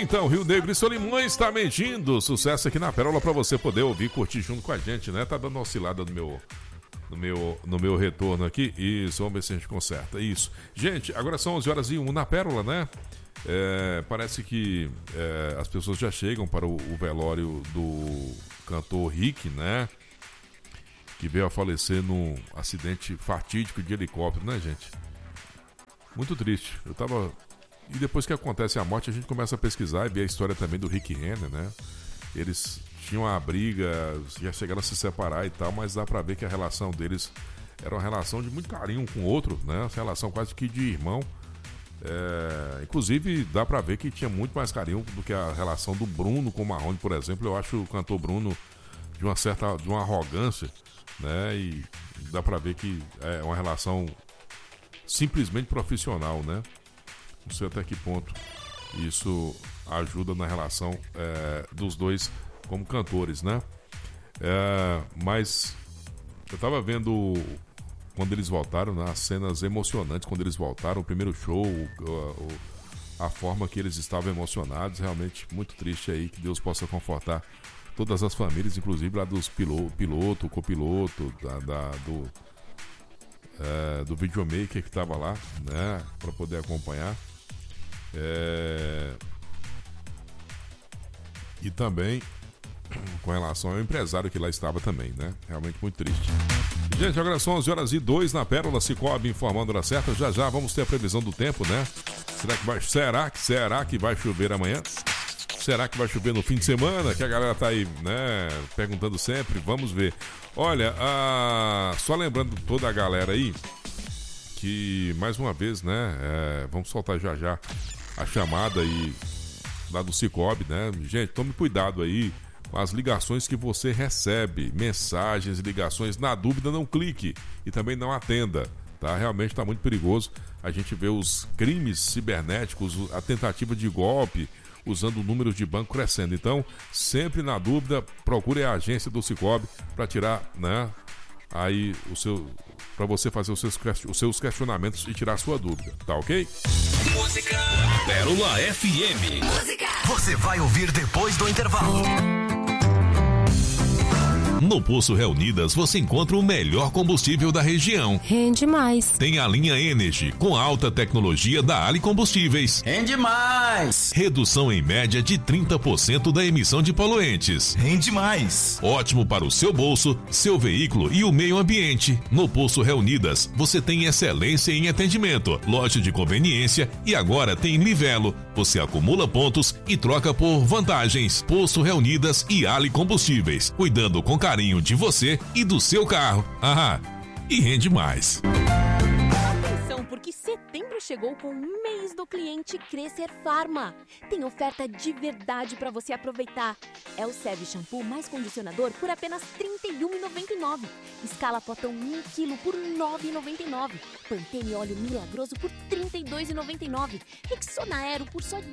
então, Rio Negro e Solimões tá mentindo. Sucesso aqui na Pérola pra você poder ouvir e curtir junto com a gente, né? Tá dando uma oscilada no meu retorno aqui. Isso, vamos ver se a gente conserta. Isso. Gente, agora são 11h01 na Pérola, né? Parece que as pessoas já chegam para o velório do cantor Rick, né? Que veio a falecer num acidente fatídico de helicóptero, né, gente? Muito triste. E depois que acontece a morte, a gente começa a pesquisar e ver a história também do Rick Renner, né? Eles tinham uma briga, já chegaram a se separar e tal, mas dá pra ver que a relação deles era uma relação de muito carinho um com o outro, né? Uma relação quase que de irmão. Inclusive, dá pra ver que tinha muito mais carinho do que a relação do Bruno com o Marrone, por exemplo. Eu acho o cantor Bruno de uma arrogância, né? E dá pra ver que é uma relação simplesmente profissional, né? Não sei até que ponto isso ajuda na relação dos dois como cantores, né? Mas eu tava vendo quando eles voltaram, né, as cenas emocionantes quando eles voltaram, o primeiro show, a forma que eles estavam emocionados, realmente muito triste aí, que Deus possa confortar todas as famílias, inclusive lá dos piloto, copiloto, do videomaker que estava lá, né, para poder acompanhar. E também com relação ao empresário que lá estava também, né? Realmente muito triste. Gente, agora são 11h02 na Pérola, Cicobi informando a hora certa. Já vamos ter a previsão do tempo, né? Será que vai chover amanhã? Será que vai chover no fim de semana? Que a galera tá aí, né? Perguntando sempre. Vamos ver. Olha, só lembrando toda a galera aí que, mais uma vez, né? Vamos soltar já a chamada aí lá do Cicobi, né? Gente, tome cuidado aí com as ligações que você recebe, mensagens e ligações. Na dúvida, não clique e também não atenda, tá? Realmente tá muito perigoso. A gente vê os crimes cibernéticos, a tentativa de golpe usando números de banco crescendo. Então, sempre na dúvida, procure a agência do Cicobi para tirar, né, aí para você fazer os seus questionamentos e tirar a sua dúvida, tá ok? Música Pérola FM. Música você vai ouvir depois do intervalo. No Poço Reunidas você encontra o melhor combustível da região. Rende mais. Tem a linha Energy com alta tecnologia da Ali Combustíveis. Rende mais. Redução em média de 30% da emissão de poluentes. Rende mais. Ótimo para o seu bolso, seu veículo e o meio ambiente. No Poço Reunidas você tem excelência em atendimento, loja de conveniência e agora tem Livelo. Você acumula pontos e troca por vantagens. Poço Reunidas e Ali Combustíveis, cuidando com carinho de você e do seu carro. E rende mais. Atenção, porque setembro chegou com o mês do cliente Crescer Pharma. Tem oferta de verdade para você aproveitar. É o Seve Shampoo mais condicionador por apenas R$ 31,99. Escala Potão 1 kg por R$ 9,99. Pantene Óleo Milagroso por R$ 32,99. Rexona Aero por só R$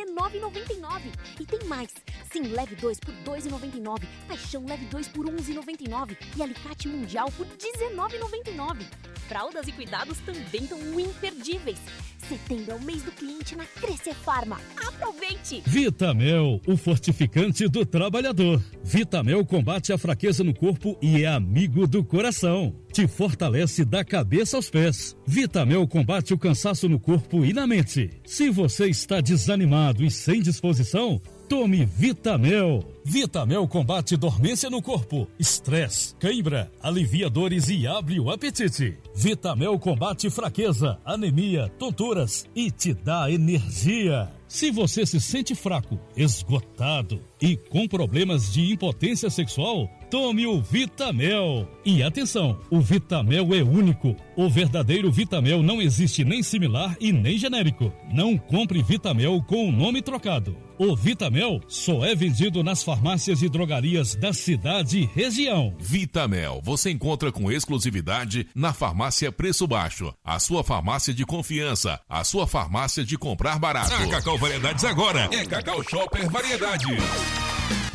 19,99. E tem mais. Sim, leve 2 por R$ 2,99. Paixão leve 2 por R$ 11,99. E Alicate Mundial por R$ 19,99. Fraldas e cuidados também estão imperdíveis. Setembro é o mês do cliente na Crescer Pharma. Aproveite! Vitamel, o fortificante do trabalhador. Vitamel combate a fraqueza no corpo e é amigo do coração. Te fortalece da cabeça aos pés. Vitamel combate o cansaço no corpo e na mente. Se você está desanimado e sem disposição, tome Vitamel. Vitamel combate dormência no corpo, estresse, cãibra, alivia dores e abre o apetite. Vitamel combate fraqueza, anemia, tonturas e te dá energia. Se você se sente fraco, esgotado e com problemas de impotência sexual, tome o Vitamel. E atenção, o Vitamel é único. O verdadeiro Vitamel não existe nem similar e nem genérico. Não compre Vitamel com o nome trocado. O Vitamel só é vendido nas farmácias e drogarias da cidade e região. Vitamel, você encontra com exclusividade na Farmácia Preço Baixo. A sua farmácia de confiança, a sua farmácia de comprar barato. A Cacau Variedades agora é Cacau Shopper Variedades.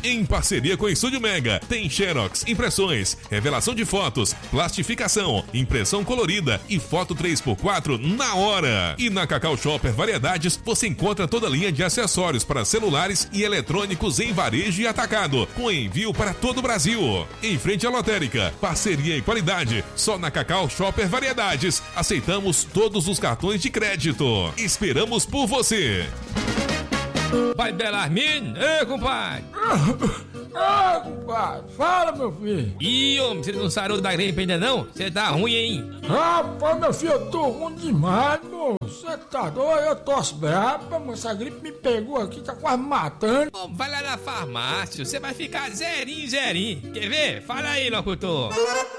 Em parceria com o Estúdio Mega, tem Xerox, impressões, revelação de fotos, plastificação, impressão colorida e foto 3x4 na hora. E na Cacau Shopper Variedades, você encontra toda a linha de acessórios para celulares e eletrônicos em varejo e atacado, com envio para todo o Brasil. Em frente à lotérica, parceria e qualidade, só na Cacau Shopper Variedades. Aceitamos todos os cartões de crédito. Esperamos por você. Pai Belarmino, ei, compadre. Compadre, fala, meu filho. Ih, homem, você não sarou da gripe ainda não? Você tá ruim, hein? Rapaz, meu filho, eu tô ruim demais, moço. Você tá doido? Eu tosse braba, moço. Essa gripe me pegou aqui, tá quase me matando. Ô, vai lá na farmácia, você vai ficar zerinho. Quer ver? Fala aí, locutor.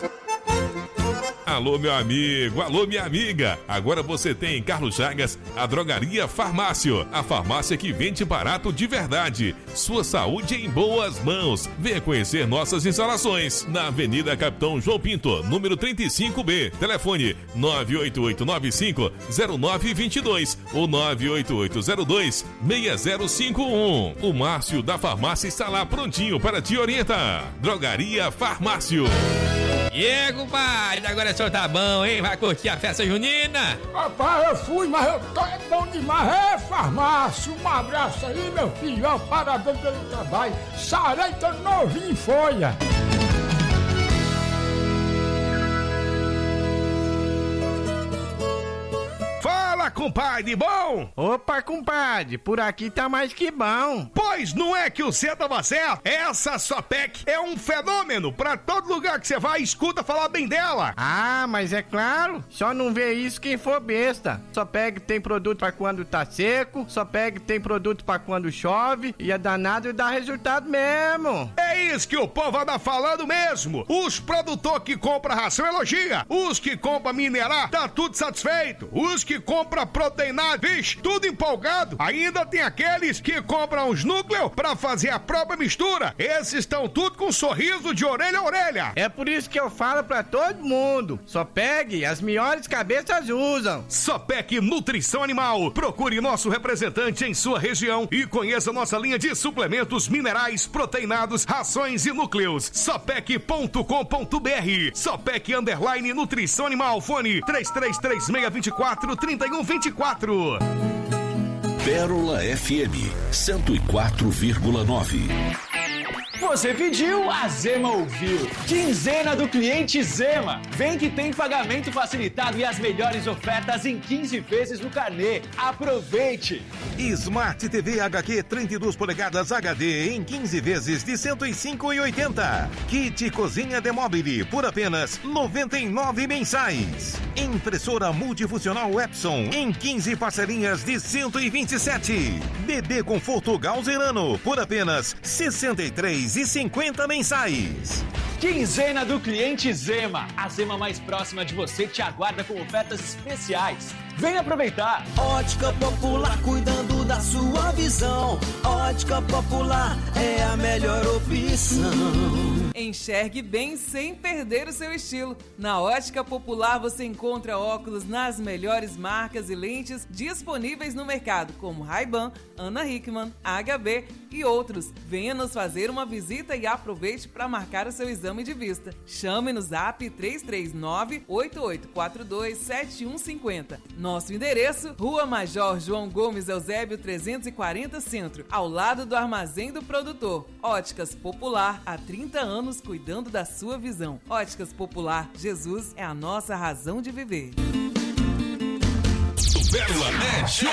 Alô, meu amigo, alô, minha amiga. Agora você tem em Carlos Chagas a Drogaria Farmácio, a farmácia que vende barato de verdade. Sua saúde em boas mãos. Venha conhecer nossas instalações na Avenida Capitão João Pinto, número 35B. Telefone 98895-0922 ou 98802-6051. O Márcio da farmácia está lá prontinho para te orientar. Drogaria Farmácio. E aí, compadre, agora o senhor tá bom, hein? Vai curtir a festa junina? Rapaz, eu fui, mas eu tô bom demais. É farmácia, um abraço aí, meu filho. Ó, parabéns pelo trabalho. Sarei, tô novinho em folha. Fala, compadre, bom? Opa, compadre, por aqui tá mais que bom. Pois não é que o Zé tava certo? Essa Sopec é um fenômeno. Pra todo lugar que você vai, escuta falar bem dela. Ah, mas é claro, só não vê isso quem for besta. Sopec tem produto pra quando tá seco, Sopec tem produto pra quando chove, e é danado e dá resultado mesmo. É isso que o povo anda falando mesmo. Os produtores que compram ração elogia. Os que compram minerar, tá tudo satisfeito. Os que compra proteinado, vixe, tudo empolgado. Ainda tem aqueles que compram os núcleos pra fazer a própria mistura. Esses estão tudo com um sorriso de orelha a orelha. É por isso que eu falo pra todo mundo, Sopec, as melhores cabeças usam. Sopec Nutrição Animal. Procure nosso representante em sua região e conheça nossa linha de suplementos minerais, proteinados, rações e núcleos. Sopec.com.br. Sopec _ Nutrição Animal. Fone 3336243124. Pérola FM 104,9. Você pediu, a Zema ouviu. Quinzena do cliente Zema. Vem que tem pagamento facilitado e as melhores ofertas em 15 vezes no carnê. Aproveite! Smart TV HQ 32 polegadas HD em 15 vezes de R$ 105,80. Kit Cozinha Demobile por apenas R$ 99 mensais. Impressora multifuncional Epson em 15 parcelinhas de R$ 127. Bebê Conforto Galzerano por apenas R$ 63,50 mensais. Quinzena do cliente Zema. A Zema mais próxima de você te aguarda com ofertas especiais. Vem aproveitar! Ótica Popular, cuidando da sua visão. Ótica Popular é a melhor opção. Enxergue bem sem perder o seu estilo. Na Ótica Popular você encontra óculos nas melhores marcas e lentes disponíveis no mercado, como Ray-Ban, Ana Hickman, HB e outros. Venha nos fazer uma visita e aproveite para marcar o seu exame de vista. Chame no Zap 339-8842-7150. Nosso endereço, Rua Major João Gomes Eusébio 340 Centro, ao lado do Armazém do Produtor. Óticas Popular, há 30 anos cuidando da sua visão. Óticas Popular, Jesus é a nossa razão de viver. Pérola é show!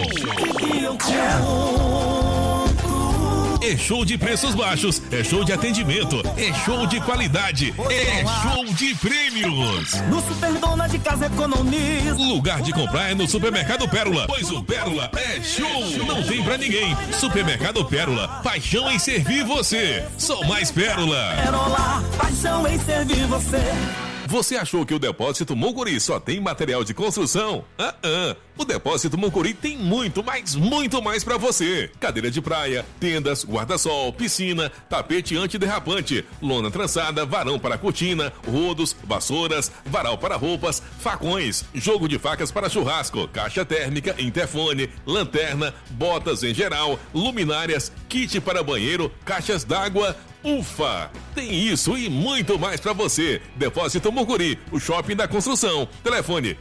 É show de preços baixos, é show de atendimento, é show de qualidade, é show de prêmios. No Super Dona de Casa Economiza. Lugar de comprar é no Supermercado Pérola, pois o Pérola é show, não tem pra ninguém. Supermercado Pérola, paixão em servir você. Sou mais Pérola. Pérola, paixão em servir você. Você achou que o Depósito Mucuri só tem material de construção? O Depósito Mucuri tem muito, mas muito mais para você. Cadeira de praia, tendas, guarda-sol, piscina, tapete antiderrapante, lona trançada, varão para cortina, rodos, vassouras, varal para roupas, facões, jogo de facas para churrasco, caixa térmica, interfone, lanterna, botas em geral, luminárias, kit para banheiro, caixas d'água. Ufa! Tem isso e muito mais para você. Depósito Mucuri, o shopping da construção. Telefone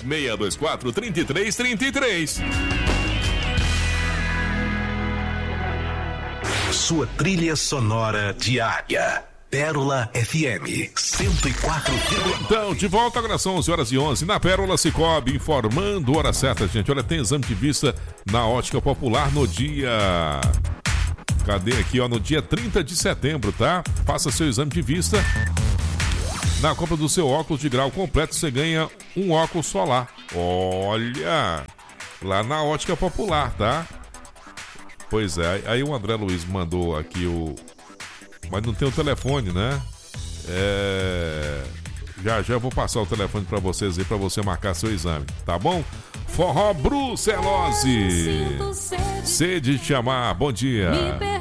3624-3333. Sua trilha sonora diária. Pérola FM 104. Então, de volta agora são 11h11 na Pérola Cicobi, informando a hora certa, gente. Olha, tem exame de vista na Ótica Popular no dia... Cadê aqui, ó? No dia 30 de setembro, tá? Faça seu exame de vista. Na compra do seu óculos de grau completo, você ganha um óculos solar. Olha! Lá na Ótica Popular, tá? Pois é, aí o André Luiz mandou aqui o... Mas não tem o telefone, né? Já eu vou passar o telefone pra vocês aí, pra você marcar seu exame, tá bom? Forró Brucelose. Sede te amar, bom dia.